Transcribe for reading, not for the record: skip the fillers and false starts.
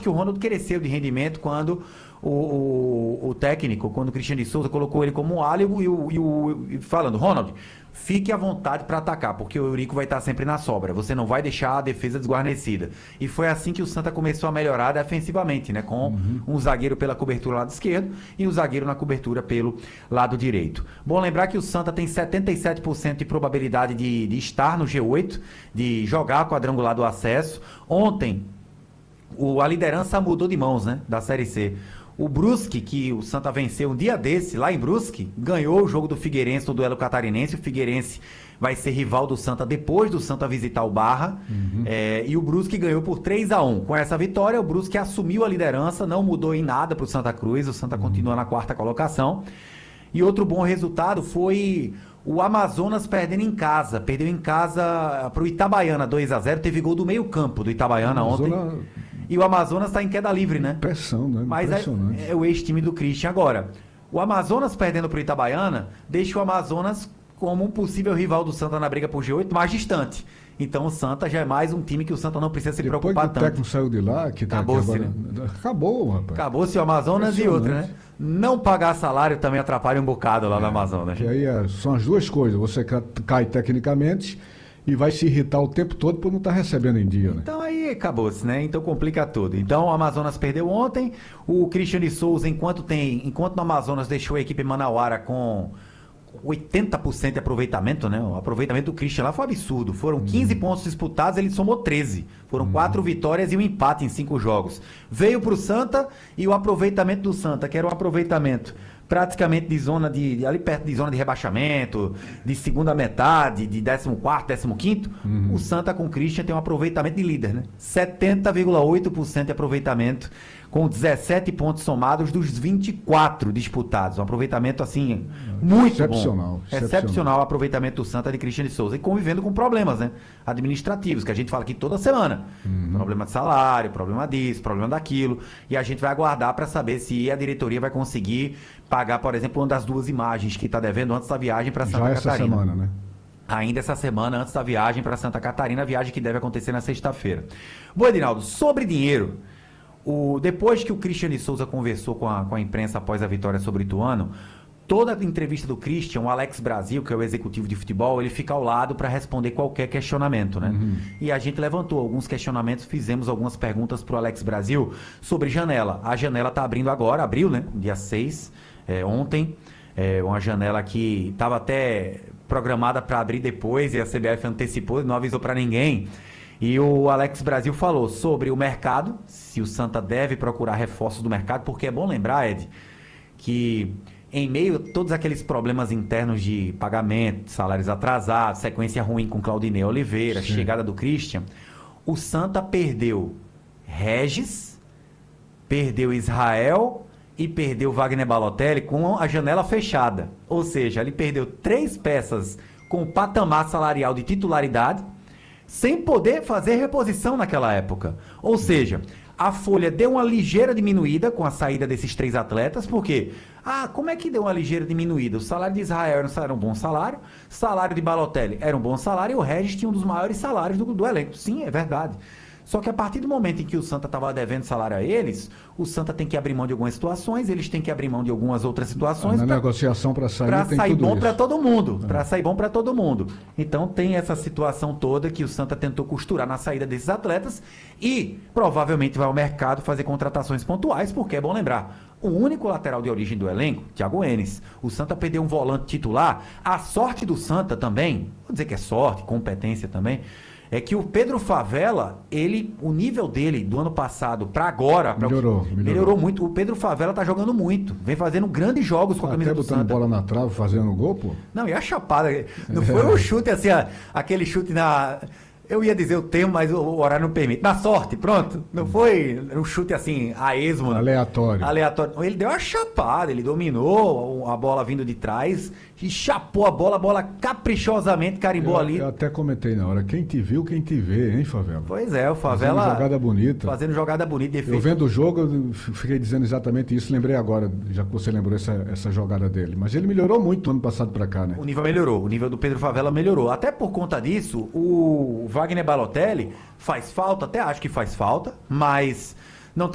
que o Ronald cresceu de rendimento quando o técnico, quando o Christian de Souza colocou ele como um ala e falando, Ronald, fique à vontade para atacar, porque o Eurico vai estar sempre na sobra. Você não vai deixar a defesa desguarnecida. E foi assim que o Santa começou a melhorar defensivamente, né? Com um zagueiro pela cobertura lado esquerdo e um zagueiro na cobertura pelo lado direito. Bom lembrar que o Santa tem 77% de probabilidade de estar no G8, de jogar quadrangular do acesso. Ontem, a liderança mudou de mãos, né? Da Série C. O Brusque, que o Santa venceu um dia desse, lá em Brusque, ganhou o jogo do Figueirense no duelo catarinense. O Figueirense vai ser rival do Santa depois do Santa visitar o Barra. E o Brusque ganhou por 3-1. Com essa vitória, o Brusque assumiu a liderança, não mudou em nada para o Santa Cruz. O Santa continua na 4ª colocação. E outro bom resultado foi o Amazonas perdendo em casa. Perdeu em casa para o Itabaiana 2-0. Teve gol do meio campo do Itabaiana ontem. E o Amazonas está em queda livre, né? Pressão, né? Mas é o ex-time do Christian. Agora, o Amazonas perdendo para o Itabaiana deixa o Amazonas como um possível rival do Santa na briga por G8 mais distante. Então o Santa já é mais um time que o Santa não precisa se preocupar tanto. Depois que o técnico saiu de lá, que tá Acabou-se, agora... né? Acabou, rapaz. Acabou-se o Amazonas e outra, né? Não pagar salário também atrapalha um bocado lá no Amazonas. E aí são as duas coisas. Você cai tecnicamente e vai se irritar o tempo todo por não estar recebendo em dia, né? Então aí acabou-se, né? Então complica tudo. Então o Amazonas perdeu ontem, o Christian de Souza, enquanto no Amazonas deixou a equipe manauara com 80% de aproveitamento, né? O aproveitamento do Christian lá foi absurdo. Foram 15 pontos disputados, ele somou 13. Foram 4 vitórias e um empate em 5 jogos. Veio pro Santa e o aproveitamento do Santa, que era um aproveitamento praticamente de zona ali perto de zona de rebaixamento, de segunda metade, de 14º, 15º, o Santa com o Christian tem um aproveitamento de líder, né? 70,8% de aproveitamento, com 17 pontos somados dos 24 disputados. Um aproveitamento, assim, muito bom. Excepcional o aproveitamento do Santa de Christian de Souza. E convivendo com problemas, né? Administrativos, que a gente fala aqui toda semana. Problema de salário, problema disso, problema daquilo. E a gente vai aguardar para saber se a diretoria vai conseguir pagar, por exemplo, uma das 2 imagens que está devendo antes da viagem para Santa Catarina. Essa semana, né? Ainda essa semana, antes da viagem para Santa Catarina, a viagem que deve acontecer na sexta-feira. Bom, Edinaldo, sobre dinheiro... Depois que o Christian de Souza conversou com a imprensa após a vitória sobre o Ituano, toda a entrevista do Christian, o Alex Brasil, que é o executivo de futebol, ele fica ao lado para responder qualquer questionamento, né? E a gente levantou alguns questionamentos, fizemos algumas perguntas para o Alex Brasil sobre janela. A janela está abrindo agora, abriu, né? Dia 6, ontem. Uma janela que estava até programada para abrir depois e a CBF antecipou, não avisou para ninguém. E o Alex Brasil falou sobre o mercado, se o Santa deve procurar reforços do mercado, porque é bom lembrar, Ed, que em meio a todos aqueles problemas internos de pagamento, salários atrasados, sequência ruim com Claudinei Oliveira, chegada do Christian, o Santa perdeu Regis, perdeu Israel e perdeu Wagner Balotelli com a janela fechada. Ou seja, ele perdeu 3 peças com patamar salarial de titularidade, sem poder fazer reposição naquela época. Ou seja, a folha deu uma ligeira diminuída com a saída desses 3 atletas, porque, como é que deu uma ligeira diminuída? O salário de Israel era um bom salário, salário de Balotelli era um bom salário e o Regis tinha um dos maiores salários do elenco. Sim, é verdade. Só que a partir do momento em que o Santa estava devendo salário a eles, o Santa tem que abrir mão de algumas situações, eles têm que abrir mão de algumas outras situações. Na negociação para sair tem sair tudo bom para isso. todo mundo. Para sair bom para todo mundo. Então tem essa situação toda que o Santa tentou costurar na saída desses atletas e provavelmente vai ao mercado fazer contratações pontuais, porque é bom lembrar, o único lateral de origem do elenco, Thiago Enes. O Santa perdeu um volante titular. A sorte do Santa também, vou dizer que é sorte, competência também, é que o Pedro Favela, o nível dele do ano passado para agora... Melhorou muito. O Pedro Favela tá jogando muito. Vem fazendo grandes jogos com a camisa do Santa. Até botando bola na trave, fazendo gol, pô. Não, e a chapada. Não foi um chute assim, aquele chute na... Eu ia dizer o termo, mas o horário não permite. Na sorte, pronto. Não foi um chute assim, a esmo. Aleatório. Ele deu uma chapada, ele dominou a bola vindo de trás e chapou a bola caprichosamente carimbou ali. Eu até comentei na hora, quem te viu, quem te vê, hein, Favela? Pois é, o Favela... Fazendo jogada bonita. Defeito. Eu vendo o jogo, eu fiquei dizendo exatamente isso, lembrei agora, já que você lembrou essa jogada dele. Mas ele melhorou muito do ano passado pra cá, né? O nível melhorou, o nível do Pedro Favela melhorou. Até por conta disso, o Wagner Balotelli faz falta, até acho que faz falta, mas